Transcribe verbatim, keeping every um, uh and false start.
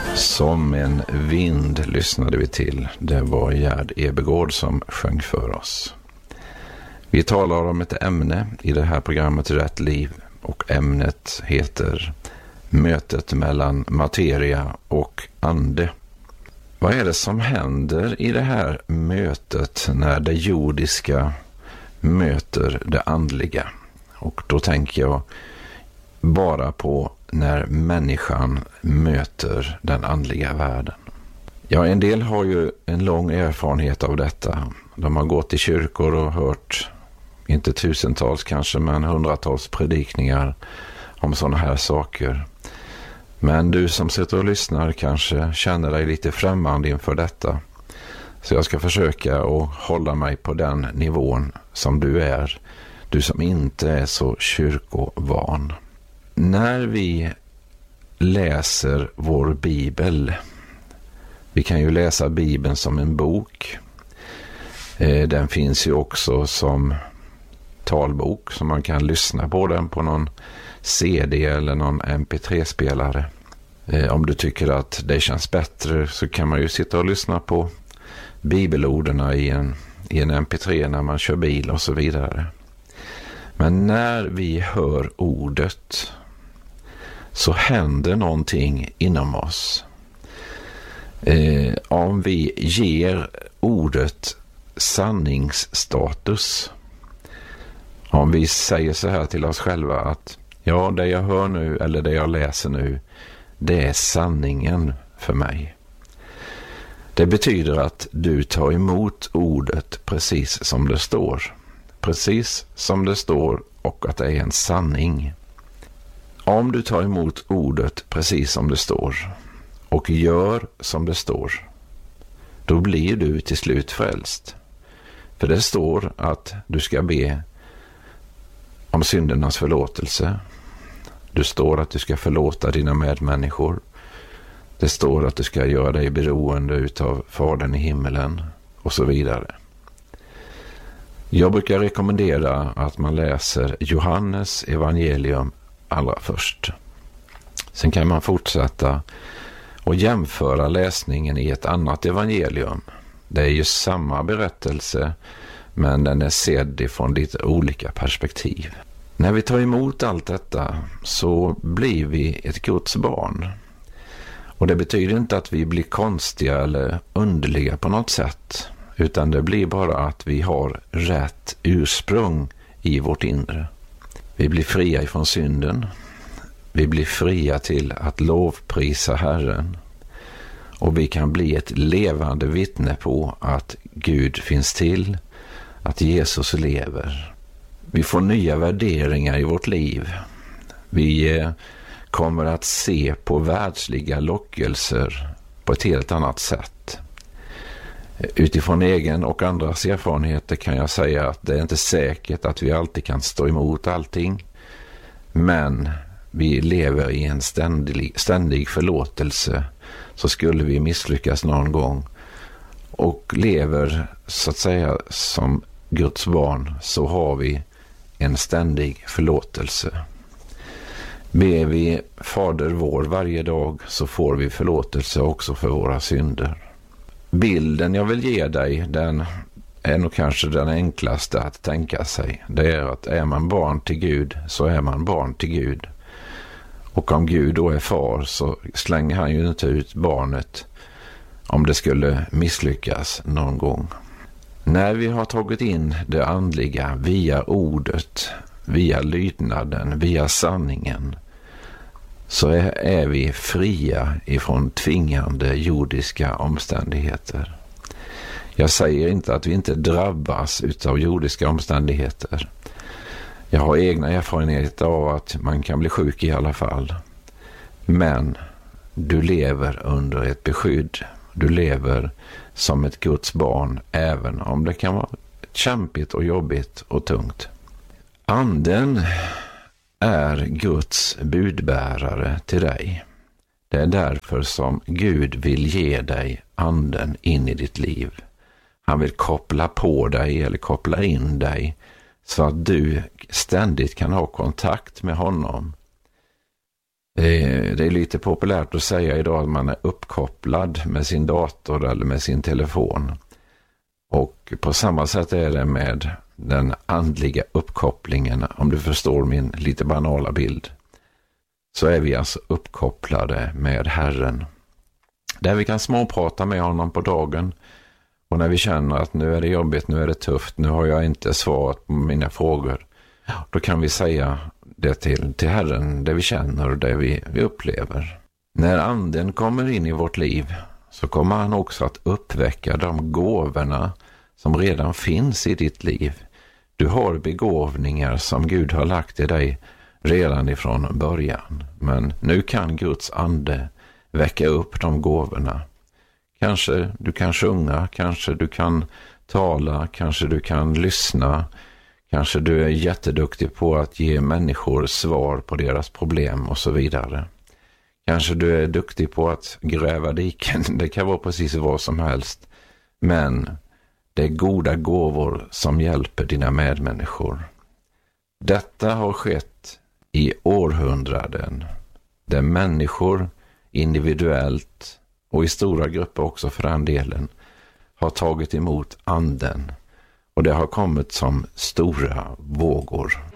Som en vind lyssnade vi till. Det var Gerd Ebegård som sjöng för oss. Vi talar om ett ämne i det här programmet Rätt liv, och ämnet heter mötet mellan materia och ande. Vad är det som händer i det här mötet när det jordiska möter det andliga? Och då tänker jag bara på när människan möter den andliga världen. Ja, en del har ju en lång erfarenhet av detta. De har gått i kyrkor och hört, inte tusentals kanske, men hundratals predikningar om sådana här saker. Men du som sitter och lyssnar kanske känner dig lite främmande inför detta. Så jag ska försöka att hålla mig på den nivån som du är. Du som inte är så kyrkovan. När vi läser vår bibel, vi kan ju läsa Bibeln som en bok. Den finns ju också som talbok, så man kan lyssna på den på någon C D eller någon M P tre-spelare. Om du tycker att det känns bättre så kan man ju sitta och lyssna på bibelorden i en, i en M P tre när man kör bil och så vidare. Men när vi hör ordet så händer någonting inom oss. Eh, om vi ger ordet sanningsstatus, om vi säger så här till oss själva att ja, det jag hör nu eller det jag läser nu, det är sanningen för mig. Det betyder att du tar emot ordet precis som det står. Precis som det står, och att det är en sanning. Om du tar emot ordet precis som det står och gör som det står, då blir du till slut frälst. För det står att du ska be om syndernas förlåtelse. Det står att du ska förlåta dina medmänniskor. Det står att du ska göra dig beroende utav Fadern i himmelen och så vidare. Jag brukar rekommendera att man läser Johannes evangelium allra först. Sen kan man fortsätta och jämföra läsningen i ett annat evangelium. Det är ju samma berättelse, men den är sedd ifrån lite olika perspektiv. När vi tar emot allt detta så blir vi ett Guds barn. Och det betyder inte att vi blir konstiga eller underliga på något sätt, utan det blir bara att vi har rätt ursprung i vårt inre. Vi blir fria ifrån synden. Vi blir fria till att lovprisa Herren. Och vi kan bli ett levande vittne på att Gud finns till, att Jesus lever. Vi får nya värderingar i vårt liv. Vi kommer att se på världsliga lockelser på ett helt annat sätt. Utifrån egen och andras erfarenheter kan jag säga att det är inte säkert att vi alltid kan stå emot allting. Men vi lever i en ständig, ständig förlåtelse, så skulle vi misslyckas någon gång. Och lever så att säga som Guds barn, så har vi en ständig förlåtelse. Ber vi Fader vår varje dag, så får vi förlåtelse också för våra synder. Bilden jag vill ge dig, den är nog kanske den enklaste att tänka sig. Det är att är man barn till Gud, så är man barn till Gud. Och om Gud då är far, så slänger han ju inte ut barnet om det skulle misslyckas någon gång. När vi har tagit in det andliga via ordet, via lydnaden, via sanningen, så är, är vi fria ifrån tvingande jordiska omständigheter. Jag säger inte att vi inte drabbas utav jordiska omständigheter. Jag har egna erfarenheter av att man kan bli sjuk i alla fall. Men du lever under ett beskydd. Du lever som ett Guds barn, även om det kan vara kämpigt och jobbigt och tungt. Anden är Guds budbärare till dig. Det är därför som Gud vill ge dig anden in i ditt liv. Han vill koppla på dig eller koppla in dig så att du ständigt kan ha kontakt med honom. Det är, det är lite populärt att säga idag att man är uppkopplad med sin dator eller med sin telefon. Och på samma sätt är det med den andliga uppkopplingen, om du förstår min lite banala bild. Så är vi alltså uppkopplade med Herren. Där vi kan småprata med honom på dagen. Och när vi känner att nu är det jobbigt, nu är det tufft, nu har jag inte svarat på mina frågor. Då kan vi säga det till, till Herren, det vi känner och det vi, vi upplever. När anden kommer in i vårt liv så kommer han också att uppväcka de gåvorna som redan finns i ditt liv. Du har begåvningar som Gud har lagt i dig redan ifrån början. Men nu kan Guds ande väcka upp de gåvorna. Kanske du kan sjunga, kanske du kan tala, kanske du kan lyssna. Kanske du är jätteduktig på att ge människor svar på deras problem och så vidare. Kanske du är duktig på att gräva diken, det kan vara precis vad som helst. Men det är goda gåvor som hjälper dina medmänniskor. Detta har skett i århundraden, där människor individuellt och i stora grupper också för den delen har tagit emot anden, och det har kommit som stora vågor.